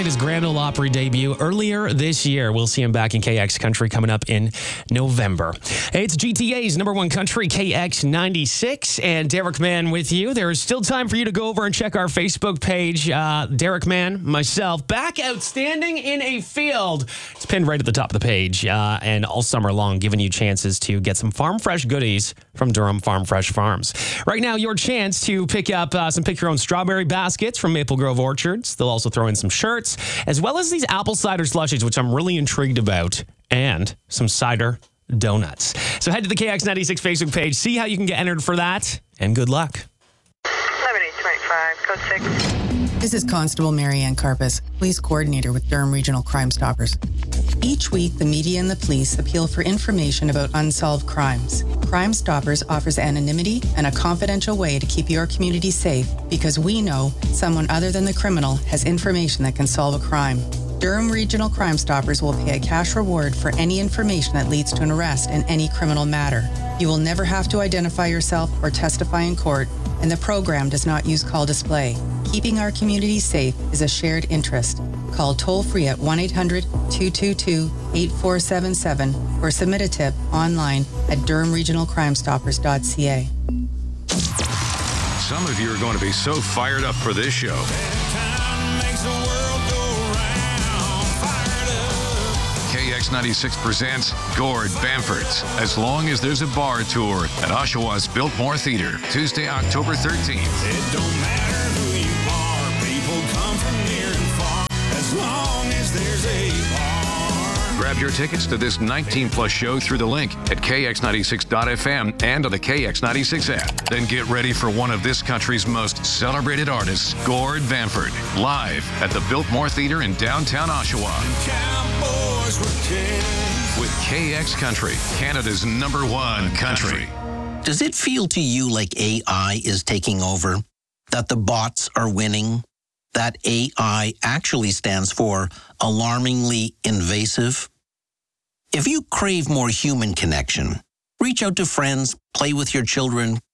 made his Grand Ole Opry debut earlier this year. We'll see him back in KX Country coming up in November. Hey, it's GTA's number one country, KX96, and Derek Mann with you. There is still time for you to go over and check our Facebook page. Derek Mann, myself, back outstanding in a field. It's pinned right at the top of the page, and all summer long, giving you chances to get some farm fresh goodies from Durham Farm Fresh Farms. Right now, your chance to pick up some pick your own strawberry baskets from Maple Grove Orchards. They'll also throw in some shirts, as well as these apple cider slushies, which I'm really intrigued about, and some cider donuts. So head to the KX96 Facebook page, see how you can get entered for that, and good luck. 7825, code 6. This is Constable Mary Ann Karpus, Police Coordinator with Durham Regional Crime Stoppers. Each week, the media and the police appeal for information about unsolved crimes. Crime Stoppers offers anonymity and a confidential way to keep your community safe because we know someone other than the criminal has information that can solve a crime. Durham Regional Crime Stoppers will pay a cash reward for any information that leads to an arrest in any criminal matter. You will never have to identify yourself or testify in court, and the program does not use call display. Keeping our community safe is a shared interest. Call toll-free at 1-800-222-8477 or submit a tip online at durhamregionalcrimestoppers.ca. Some of you are going to be so fired up for this show. KX96 presents Gord Bamford's As Long as There's a Bar Tour at Oshawa's Biltmore Theatre, Tuesday, October 13th. It don't matter who you are, people come from near and far, as long as there's a bar. Grab your tickets to this 19-plus show through the link at kx96.fm and on the KX96 app. Then get ready for one of this country's most celebrated artists, Gord Bamford, live at the Biltmore Theatre in downtown Oshawa. Cowboys were kings. With KX Country, Canada's number one country. Does it feel to you like AI is taking over? That the bots are winning? That AI actually stands for alarmingly invasive? If you crave more human connection, reach out to friends, play with your children,